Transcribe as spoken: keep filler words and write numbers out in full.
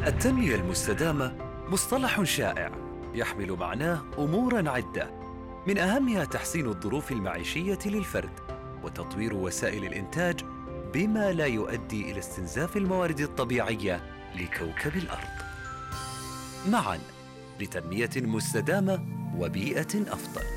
التنمية المستدامة مصطلح شائع يحمل معناه أموراً عدة، من أهمها تحسين الظروف المعيشية للفرد وتطوير وسائل الإنتاج بما لا يؤدي إلى استنزاف الموارد الطبيعية لكوكب الأرض. معاً لتنمية مستدامة وبيئة أفضل.